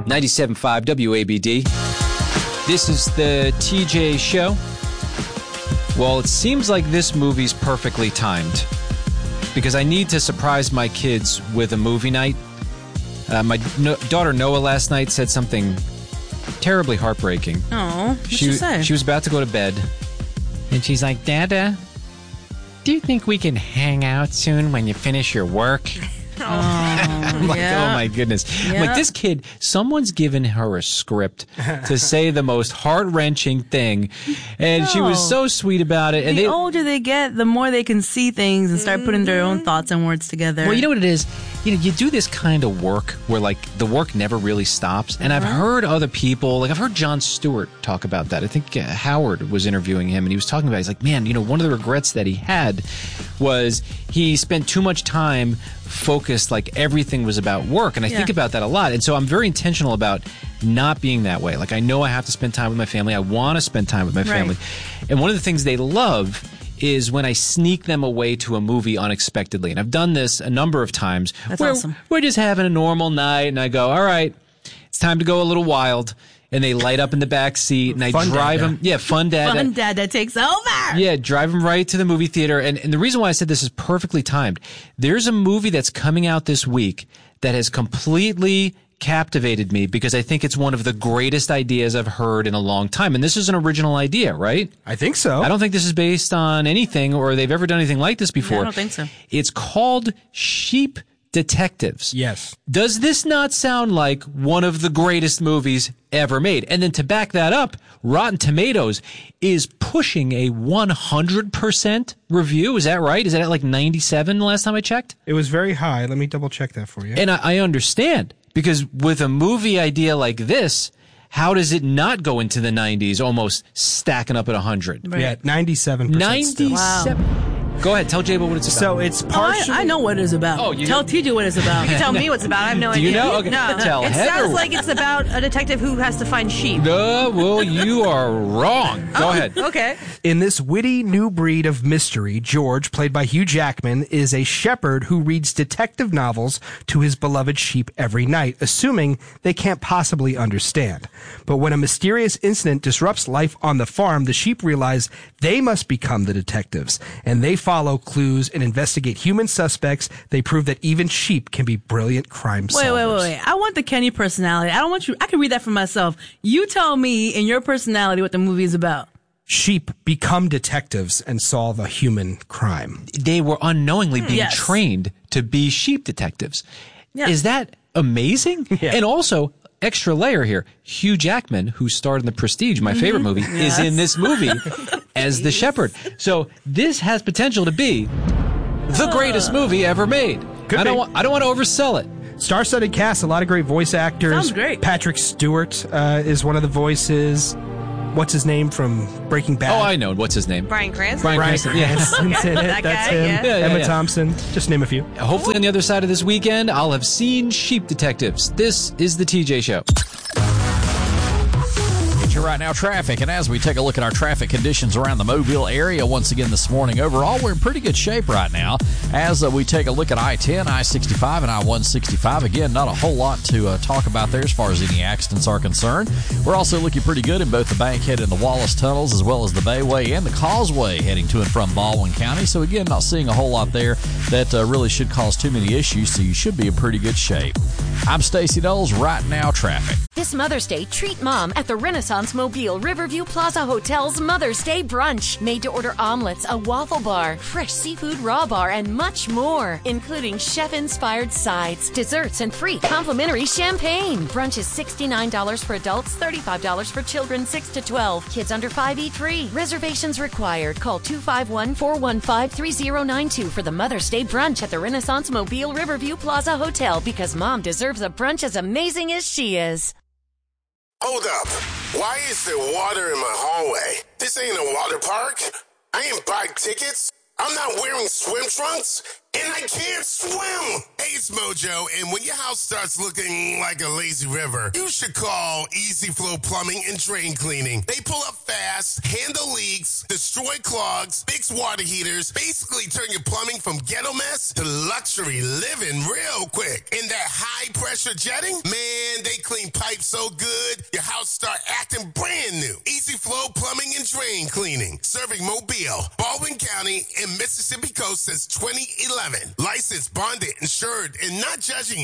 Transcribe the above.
97.5 WABD. This is the TJ Show. Well, it seems like this movie's perfectly timed because I need to surprise my kids with a movie night. My daughter Noah last night said something terribly heartbreaking. Oh, what'd she say? She was about to go to bed, and she's like, Dada, do you think we can hang out soon when you finish your work? I'm like, oh my goodness. Yeah. I'm like, this kid, someone's given her a script to say the most heart-wrenching thing, and she was so sweet about it. And the older they get, the more they can see things and start putting their own thoughts and words together. Well, you know what it is? You know, you do this kind of work where, like, the work never really stops. And I've heard other people, like, I've heard Jon Stewart talk about that. I think Howard was interviewing him, and he was talking about it. He's like, man, you know, one of the regrets that he had was he spent too much time focused, like everything was about work. And I think about that a lot. And so I'm very intentional about not being that way. Like, I know I have to spend time with my family. I want to spend time with my family. And one of the things they love is when I sneak them away to a movie unexpectedly. And I've done this a number of times. That's awesome. We're just having a normal night, and I go, all right, it's time to go a little wild. And they light up in the back seat, and I drive them. Yeah, fun dad. Fun dad that takes over. Yeah, drive them right to the movie theater. And the reason why I said this is perfectly timed. There's a movie that's coming out this week that has completely captivated me because I think it's one of the greatest ideas I've heard in a long time. And this is an original idea, right? I think so. I don't think this is based on anything or they've ever done anything like this before. Yeah, I don't think so. It's called Sheep Detectives. Yes. Does this not sound like one of the greatest movies ever made? And then to back that up, Rotten Tomatoes is pushing a 100% review. Is that right? Is that at like 97 the last time I checked? It was very high. Let me double check that for you. And I understand, because with a movie idea like this, how does it not go into the 90s, almost stacking up at 100? Right. Yeah, 97%. 97. Wow. Go ahead, tell J-Bo what it's about. So it's partially... I know what it is about. Oh, you tell know? TJ what it's about. You tell me what's about. I have no Do idea. you know? Okay. No. Tell It Heather. sounds like it's about a detective who has to find sheep. No, well, you are wrong. Go ahead. Okay. In this witty new breed of mystery, George, played by Hugh Jackman, is a shepherd who reads detective novels to his beloved sheep every night, assuming they can't possibly understand. But when a mysterious incident disrupts life on the farm, the sheep realize they must become the detectives, and they follow clues and investigate human suspects. They prove that even sheep can be brilliant crime solvers. Wait. I want the Kenny personality. I don't want you. I can read that for myself. You tell me in your personality what the movie is about. Sheep become detectives and solve a human crime. They were unknowingly being trained to be sheep detectives. Yeah. Is that amazing? Yeah. And also, extra layer here, Hugh Jackman, who starred in The Prestige, my favorite movie, is in this movie as the shepherd. So this has potential to be the greatest movie ever made. I don't want to oversell it. Star-studded cast, a lot of great voice actors. Sounds great. Patrick Stewart is one of the voices. What's his name from Breaking Bad? Oh, I know. What's his name? Bryan Cranston. Bryan Brian Cranston. Yeah. Cranston's in it. That That's guy, him. yeah. Yeah, Emma yeah. Thompson. Just name a few. Hopefully on the other side of this weekend, I'll have seen Sheep Detectives. This is the TJ Show. Right now, traffic, and as we take a look at our traffic conditions around the Mobile area once again this morning, overall we're in pretty good shape right now as we take a look at I-10, I-65, and I-165. Again, not a whole lot to talk about there as far as any accidents are concerned. We're also looking pretty good in both the Bankhead and the Wallace tunnels, as well as the Bayway and the Causeway heading to and from Baldwin County. So again, not seeing a whole lot there that really should cause too many issues, so you should be in pretty good shape. I'm Stacey Knowles. Right now, traffic. This Mother's Day, treat Mom at the Renaissance Mobile Riverview Plaza Hotel's Mother's Day Brunch. Made-to-order omelets, a waffle bar, fresh seafood raw bar, and much more, including chef-inspired sides, desserts, and free complimentary champagne. Brunch is $69 for adults, $35 for children 6 to 12. Kids under 5 eat free. Reservations required. Call 251-415-3092 for the Mother's Day Brunch at the Renaissance Mobile Riverview Plaza Hotel, because Mom deserves a brunch as amazing as she is. Hold up. Why is there water in my hallway? This ain't a water park. I ain't buy tickets. I'm not wearing swim trunks, and I can't swim. Hey, it's Mojo, and when your house starts looking like a lazy river, you should call Easy Flow Plumbing and Drain Cleaning. They pull up fast, handle leaks, destroy clogs, fix water heaters, basically turn your plumbing from ghetto mess to luxury living real quick. And that high-pressure jetting, man, they clean pipes so good, your house start acting brand new. Easy Flow Plumbing and Drain Cleaning, serving Mobile, Baldwin County, and Mississippi Coast since 2011. Licensed, bonded, insured, and not judging